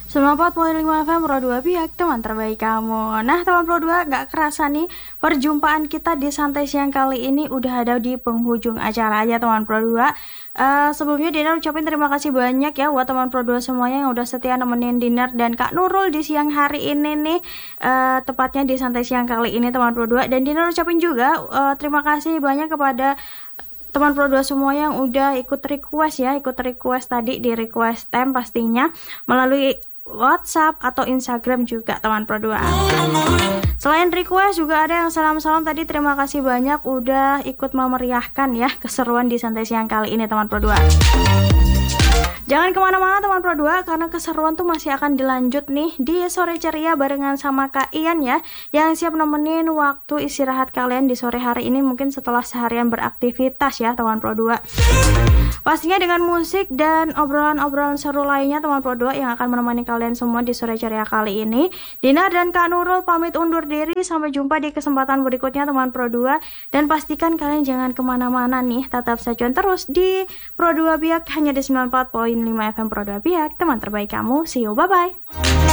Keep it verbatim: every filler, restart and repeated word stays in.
sembilan puluh empat koma lima F M Pro dua Biak, teman terbaik kamu. Nah, teman Pro dua, gak kerasa nih perjumpaan kita di santai siang kali ini udah ada di penghujung acara aja teman Pro dua. Uh, sebelumnya Dina ucapin terima kasih banyak ya buat teman Pro dua semuanya yang udah setia nemenin Dinar dan Kak Nurul di siang hari ini nih, uh, tepatnya di santai siang kali ini teman Pro dua. Dan Dina ucapin juga uh, terima kasih banyak kepada teman Pro dua semua yang udah ikut request ya, ikut request tadi di request time pastinya melalui WhatsApp atau Instagram juga teman Pro dua. Selain request juga ada yang salam-salam tadi, terima kasih banyak udah ikut memeriahkan ya keseruan di santai siang kali ini teman Pro dua. Jangan kemana-mana teman Pro dua, karena keseruan tuh masih akan dilanjut nih di sore ceria barengan sama Kak Ian ya, yang siap nemenin waktu istirahat kalian di sore hari ini mungkin setelah seharian beraktivitas ya teman Pro dua. Pastinya dengan musik dan obrolan-obrolan seru lainnya teman Pro dua yang akan menemani kalian semua di sore ceria kali ini. Dinar dan Kak Nurul pamit undur diri, sampai jumpa di kesempatan berikutnya teman Pro dua. Dan pastikan kalian jangan kemana-mana nih, tetap saja terus di Pro dua Biak hanya di sembilan puluh empat koma lima F M Pro dua Biak, teman terbaik kamu. See you, bye-bye.